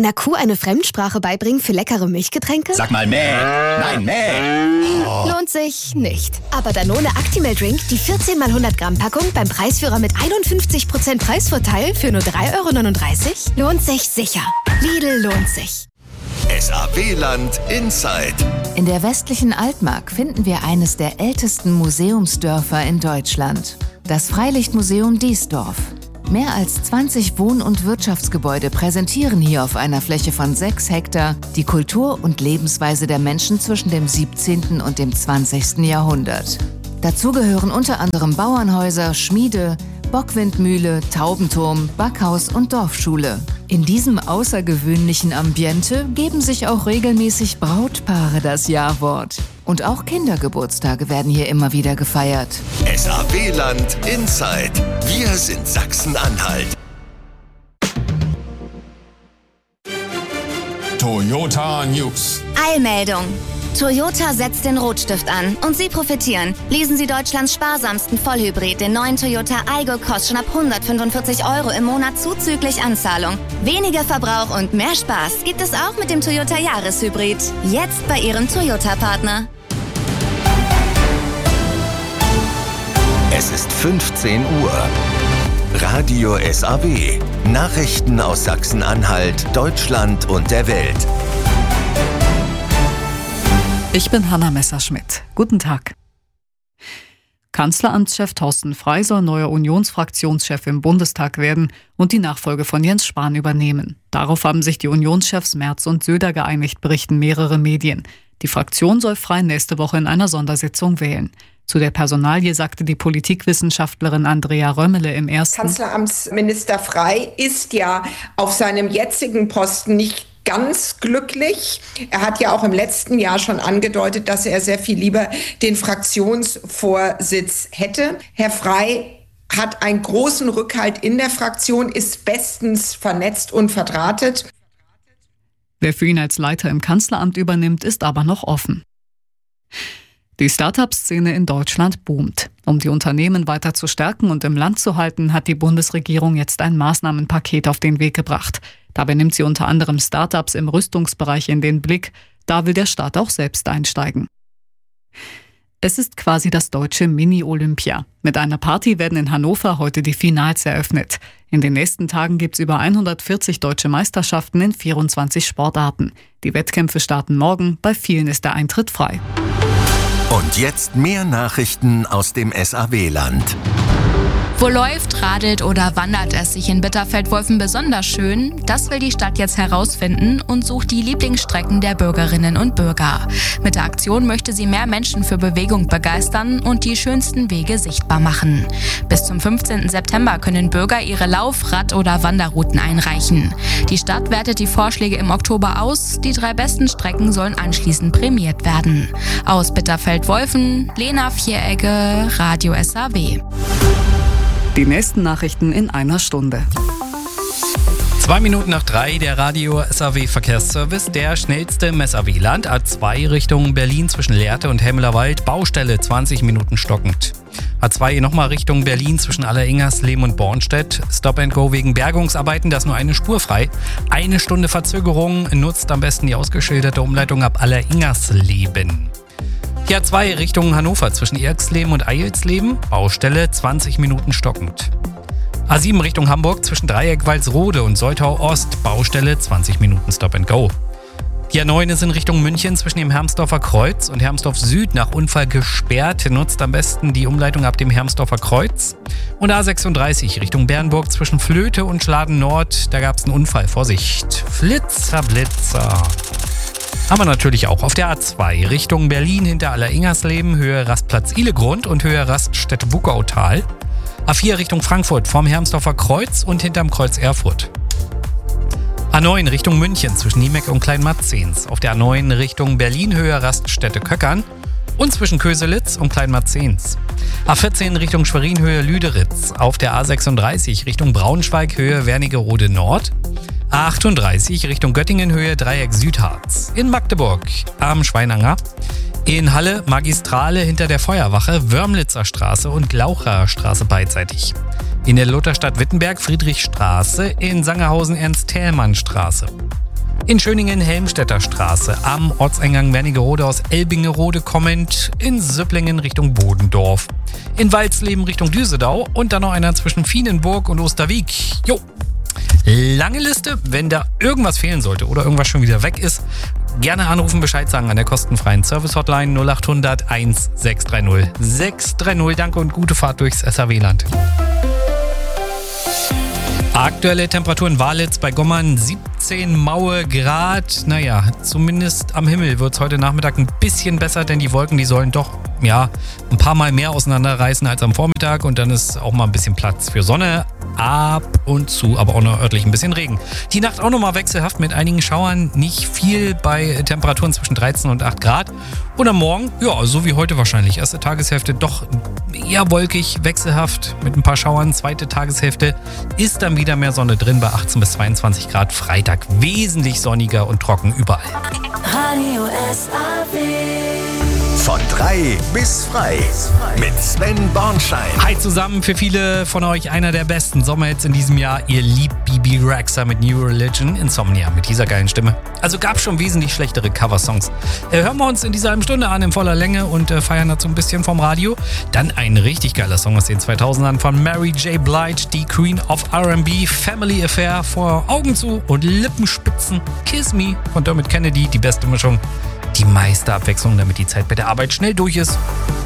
Einer Kuh eine Fremdsprache beibringen für leckere Milchgetränke? Sag mal mäh. Nein, mäh. Oh. Lohnt sich nicht. Aber Danone Actimel Drink, die 14 x 100 Gramm Packung beim Preisführer mit 51% Preisvorteil für nur 3,39 € lohnt sich sicher. Lidl lohnt sich. SAW-Land Inside. In der westlichen Altmark finden wir eines der ältesten Museumsdörfer in Deutschland. Das Freilichtmuseum Diesdorf. Mehr als 20 Wohn- und Wirtschaftsgebäude präsentieren hier auf einer Fläche von 6 Hektar die Kultur und Lebensweise der Menschen zwischen dem 17. und dem 20. Jahrhundert. Dazu gehören unter anderem Bauernhäuser, Schmiede, Bockwindmühle, Taubenturm, Backhaus und Dorfschule. In diesem außergewöhnlichen Ambiente geben sich auch regelmäßig Brautpaare das Ja-Wort. Und auch Kindergeburtstage werden hier immer wieder gefeiert. SAW-Land Inside. Wir sind Sachsen-Anhalt. Toyota News. Eilmeldung. Toyota setzt den Rotstift an und Sie profitieren. Leasen Sie Deutschlands sparsamsten Vollhybrid, den neuen Toyota Aygo, kostet schon ab 145 € im Monat zuzüglich Anzahlung. Weniger Verbrauch und mehr Spaß gibt es auch mit dem Toyota Jahreshybrid. Jetzt bei Ihrem Toyota-Partner. Es ist 15 Uhr. Radio SAW. Nachrichten aus Sachsen-Anhalt, Deutschland und der Welt. Ich bin Hanna Messerschmidt. Guten Tag. Kanzleramtschef Thorsten Frey soll neuer Unionsfraktionschef im Bundestag werden und die Nachfolge von Jens Spahn übernehmen. Darauf haben sich die Unionschefs Merz und Söder geeinigt, berichten mehrere Medien. Die Fraktion soll Frey nächste Woche in einer Sondersitzung wählen. Zu der Personalie sagte die Politikwissenschaftlerin Andrea Römmele im ersten... Kanzleramtsminister Frey ist ja auf seinem jetzigen Posten nicht ganz glücklich. Er hat ja auch im letzten Jahr schon angedeutet, dass er sehr viel lieber den Fraktionsvorsitz hätte. Herr Frey hat einen großen Rückhalt in der Fraktion, ist bestens vernetzt und verdrahtet. Wer für ihn als Leiter im Kanzleramt übernimmt, ist aber noch offen. Die Start-up-Szene in Deutschland boomt. Um die Unternehmen weiter zu stärken und im Land zu halten, hat die Bundesregierung jetzt ein Maßnahmenpaket auf den Weg gebracht. Dabei nimmt sie unter anderem Start-ups im Rüstungsbereich in den Blick. Da will der Staat auch selbst einsteigen. Es ist quasi das deutsche Mini-Olympia. Mit einer Party werden in Hannover heute die Finals eröffnet. In den nächsten Tagen gibt es über 140 deutsche Meisterschaften in 24 Sportarten. Die Wettkämpfe starten morgen, bei vielen ist der Eintritt frei. Und jetzt mehr Nachrichten aus dem SAW-Land. Wo läuft, radelt oder wandert es sich in Bitterfeld-Wolfen besonders schön? Das will die Stadt jetzt herausfinden und sucht die Lieblingsstrecken der Bürgerinnen und Bürger. Mit der Aktion möchte sie mehr Menschen für Bewegung begeistern und die schönsten Wege sichtbar machen. Bis zum 15. September können Bürger ihre Lauf-, Rad- oder Wanderrouten einreichen. Die Stadt wertet die Vorschläge im Oktober aus. Die 3 besten Strecken sollen anschließend prämiert werden. Aus Bitterfeld-Wolfen, Lena Vieregge, Radio SAW. Die nächsten Nachrichten in einer Stunde. 2 Minuten nach 3, der Radio SAW Verkehrsservice, der schnellste im SAW-Land, A2 Richtung Berlin zwischen Lehrte und Hemmelerwald, Baustelle 20 Minuten stockend. A2 nochmal Richtung Berlin zwischen Alleringers, und Bornstedt, Stop and Go wegen Bergungsarbeiten, da ist nur eine Spur frei. 1 Stunde Verzögerung, nutzt am besten die ausgeschilderte Umleitung ab Alleringers-Leben. Die A2 Richtung Hannover zwischen Erxleben und Eilsleben, Baustelle 20 Minuten stockend. A7 Richtung Hamburg zwischen Dreieck Walsrode und Soltau Ost, Baustelle 20 Minuten Stop and Go. Die A9 ist in Richtung München zwischen dem Hermsdorfer Kreuz und Hermsdorf Süd nach Unfall gesperrt, nutzt am besten die Umleitung ab dem Hermsdorfer Kreuz. Und A36 Richtung Bernburg zwischen Flöte und Schladen Nord, da gab es einen Unfall, Vorsicht, Flitzer, Blitzer. Aber natürlich auch auf der A2 Richtung Berlin hinter Alleringersleben, Höhe Rastplatz Ihlegrund und Höhe Raststätte Buckautal. A4 Richtung Frankfurt vom Hermsdorfer Kreuz und hinterm Kreuz Erfurt. A9 Richtung München zwischen Niemeck und Kleinmarzens. Auf der A9 Richtung Berlin Höhe Raststätte Köckern und zwischen Köselitz und Kleinmarzens. A14 Richtung Schwerin Höhe Lüderitz. Auf der A36 Richtung Braunschweig Höhe Wernigerode Nord. A38 Richtung Göttingen Höhe Dreieck Südharz. In Magdeburg am Schweinanger. In Halle Magistrale hinter der Feuerwache, Wörmlitzer Straße und Glaucherer Straße beidseitig. In der Lutherstadt Wittenberg Friedrichstraße, in Sangerhausen Ernst-Thälmann Straße. In Schöningen-Helmstedter Straße, am Ortseingang Wernigerode aus Elbingerode kommend, in Süpplingen Richtung Bodendorf, in Walsleben Richtung Düsedau und dann noch einer zwischen Vienenburg und Osterwieck. Jo, lange Liste. Wenn da irgendwas fehlen sollte oder irgendwas schon wieder weg ist, gerne anrufen, Bescheid sagen an der kostenfreien Service-Hotline 0800 1630 630. Danke und gute Fahrt durchs SAW-Land. Aktuelle Temperatur in Walitz bei Gommern 17 Maue Grad. Naja, zumindest am Himmel wird es heute Nachmittag ein bisschen besser, denn die Wolken, die sollen doch ein paar Mal mehr auseinanderreißen als am Vormittag und dann ist auch mal ein bisschen Platz für Sonne. Ab und zu, aber auch noch örtlich ein bisschen Regen. Die Nacht auch nochmal wechselhaft mit einigen Schauern, nicht viel bei Temperaturen zwischen 13 und 8 Grad. Und am Morgen, so wie heute wahrscheinlich. Erste Tageshälfte doch eher wolkig, wechselhaft mit ein paar Schauern. Zweite Tageshälfte ist dann wieder mehr Sonne drin bei 18 bis 22 Grad. Freitag wesentlich sonniger und trocken überall. Radio SAW. Von 3 bis frei mit Sven Bornschein. Hi zusammen, für viele von euch einer der besten Sommerhits in diesem Jahr. Ihr liebt Bibi Rexha mit New Religion, Insomnia mit dieser geilen Stimme. Also gab schon wesentlich schlechtere Coversongs. Hören wir uns in dieser halben Stunde an in voller Länge und feiern dazu ein bisschen vom Radio. Dann ein richtig geiler Song aus den 2000ern von Mary J. Blige, die Queen of R&B, Family Affair, vor Augen zu und Lippenspitzen, Kiss Me von Dermot Kennedy, die beste Mischung. Die meiste Abwechslung, damit die Zeit bei der Arbeit schnell durch ist.